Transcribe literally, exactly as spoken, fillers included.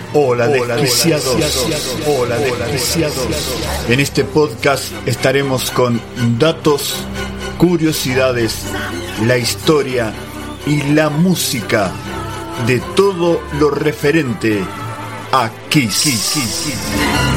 Hola desquiciados, hola desquiciados. En este podcast estaremos con datos, curiosidades, la historia y la música de todo lo referente a Kiss.